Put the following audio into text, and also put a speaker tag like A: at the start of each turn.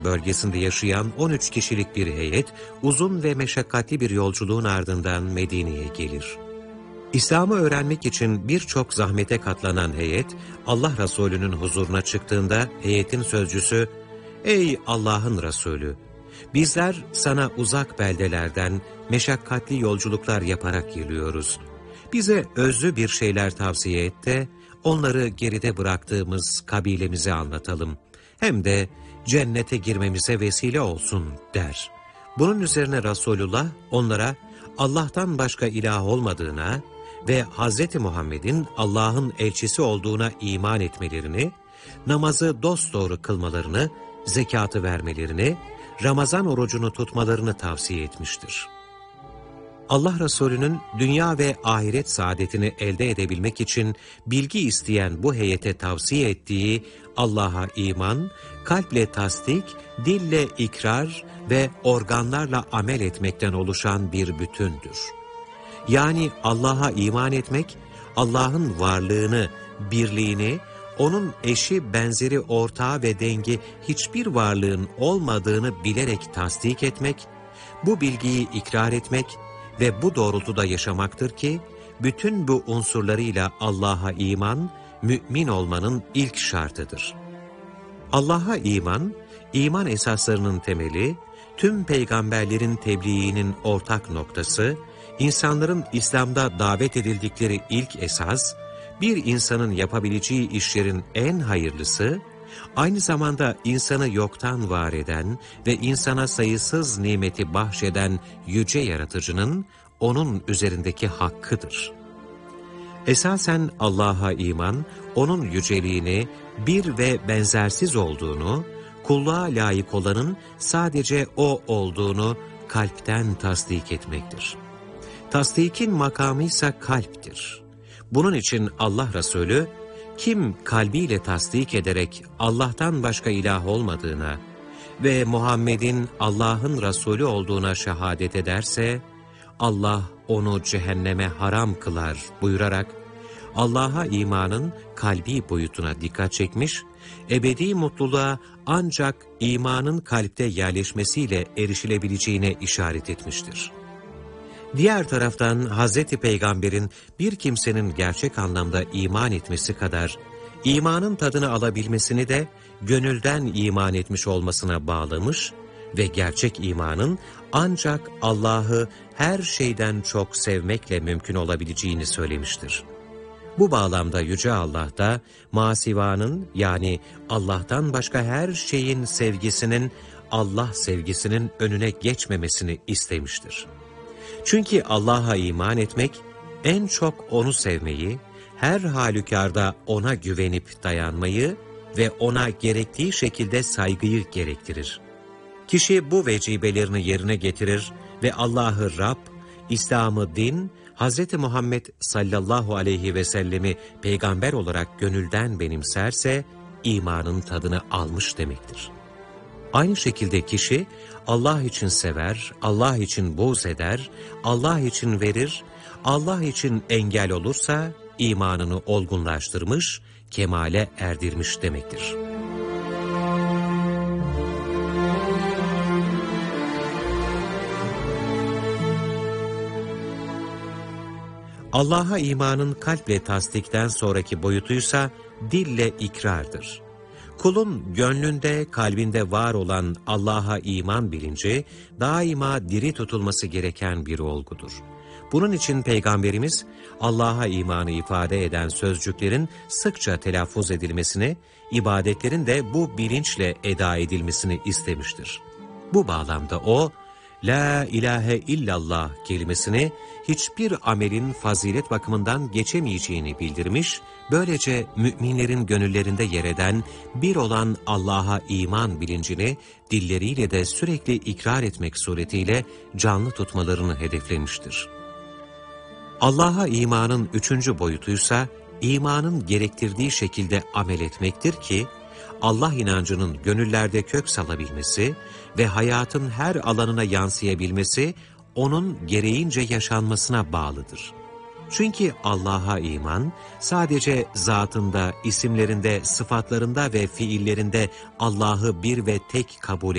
A: bölgesinde yaşayan 13 kişilik bir heyet, uzun ve meşakkatli bir yolculuğun ardından Medine'ye gelir. İslam'ı öğrenmek için birçok zahmete katlanan heyet, Allah Resulü'nün huzuruna çıktığında heyetin sözcüsü, "Ey Allah'ın Resulü! Bizler sana uzak beldelerden meşakkatli yolculuklar yaparak geliyoruz. Bize özlü bir şeyler tavsiye et de onları geride bıraktığımız kabilemize anlatalım. Hem de cennete girmemize vesile olsun," der. Bunun üzerine Resulullah onlara Allah'tan başka ilah olmadığına ve Hz. Muhammed'in Allah'ın elçisi olduğuna iman etmelerini, namazı dosdoğru kılmalarını, zekatı vermelerini, Ramazan orucunu tutmalarını tavsiye etmiştir. Allah Resulü'nün dünya ve ahiret saadetini elde edebilmek için bilgi isteyen bu heyete tavsiye ettiği Allah'a iman, kalple tasdik, dille ikrar ve organlarla amel etmekten oluşan bir bütündür. Yani Allah'a iman etmek, Allah'ın varlığını, birliğini, onun eşi, benzeri, ortağı ve dengi hiçbir varlığın olmadığını bilerek tasdik etmek, bu bilgiyi ikrar etmek ve bu doğrultuda yaşamaktır ki, bütün bu unsurlarıyla Allah'a iman, mümin olmanın ilk şartıdır. Allah'a iman, iman esaslarının temeli, tüm peygamberlerin tebliğinin ortak noktası, insanların İslam'da davet edildikleri ilk esas, bir insanın yapabileceği işlerin en hayırlısı, aynı zamanda insanı yoktan var eden ve insana sayısız nimeti bahşeden yüce yaratıcının onun üzerindeki hakkıdır. Esasen Allah'a iman, onun yüceliğini, bir ve benzersiz olduğunu, kulluğa layık olanın sadece O olduğunu kalpten tasdik etmektir. Tasdikin makamı ise kalptir. Bunun için Allah Resulü, kim kalbiyle tasdik ederek Allah'tan başka ilah olmadığına ve Muhammed'in Allah'ın Resulü olduğuna şehadet ederse, Allah onu cehenneme haram kılar buyurarak, Allah'a imanın kalbi boyutuna dikkat çekmiş, ebedi mutluluğa ancak imanın kalpte yerleşmesiyle erişilebileceğine işaret etmiştir. Diğer taraftan Hz. Peygamber'in bir kimsenin gerçek anlamda iman etmesi kadar, imanın tadını alabilmesini de gönülden iman etmiş olmasına bağlamış ve gerçek imanın ancak Allah'ı her şeyden çok sevmekle mümkün olabileceğini söylemiştir. Bu bağlamda Yüce Allah da masivanın, yani Allah'tan başka her şeyin sevgisinin Allah sevgisinin önüne geçmemesini istemiştir. Çünkü Allah'a iman etmek, en çok O'nu sevmeyi, her halükarda O'na güvenip dayanmayı ve O'na gerektiği şekilde saygıyı gerektirir. Kişi bu vecibelerini yerine getirir ve Allah'ı Rab, İslam'ı din, Hz. Muhammed sallallahu aleyhi ve sellemi peygamber olarak gönülden benimserse, imanın tadını almış demektir. Aynı şekilde kişi, Allah için sever, Allah için buğz eder, Allah için verir, Allah için engel olursa, imanını olgunlaştırmış, kemale erdirmiş demektir. Allah'a imanın kalple tasdikten sonraki boyutuysa dille ikrardır. Kulun gönlünde, kalbinde var olan Allah'a iman bilinci daima diri tutulması gereken bir olgudur. Bunun için Peygamberimiz Allah'a imanı ifade eden sözcüklerin sıkça telaffuz edilmesini, ibadetlerin de bu bilinçle eda edilmesini istemiştir. Bu bağlamda O, La ilahe illallah kelimesini hiçbir amelin fazilet bakımından geçemeyeceğini bildirmiş, böylece müminlerin gönüllerinde yer eden bir olan Allah'a iman bilincini dilleriyle de sürekli ikrar etmek suretiyle canlı tutmalarını hedeflemiştir. Allah'a imanın üçüncü boyutuysa, imanın gerektirdiği şekilde amel etmektir ki, Allah inancının gönüllerde kök salabilmesi ve hayatın her alanına yansıyabilmesi, onun gereğince yaşanmasına bağlıdır. Çünkü Allah'a iman, sadece zatında, isimlerinde, sıfatlarında ve fiillerinde Allah'ı bir ve tek kabul